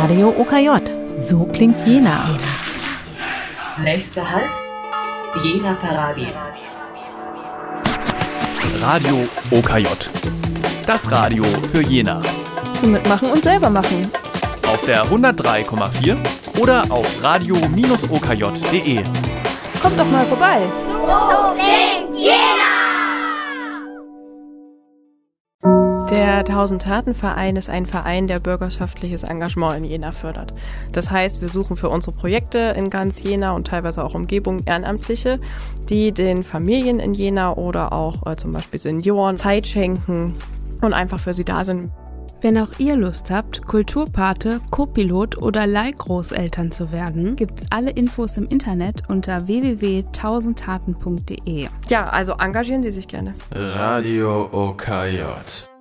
Radio OKJ. So klingt Jena. Nächster Halt, Jena Paradies. Radio OKJ. Das Radio für Jena. Zum Mitmachen und selber machen. Auf der 103,4 oder auf radio-okj.de. Kommt doch mal vorbei. So klingt Jena! Der 1000-Taten-Verein ist ein Verein, der bürgerschaftliches Engagement in Jena fördert. Das heißt, wir suchen für unsere Projekte in ganz Jena und teilweise auch Umgebung Ehrenamtliche, die den Familien in Jena oder auch zum Beispiel Senioren Zeit schenken und einfach für sie da sind. Wenn auch ihr Lust habt, Kulturpate, Co-Pilot oder Leihgroßeltern zu werden, gibt's alle Infos im Internet unter www.1000taten.de. Ja, also engagieren Sie sich gerne. Radio OKJ.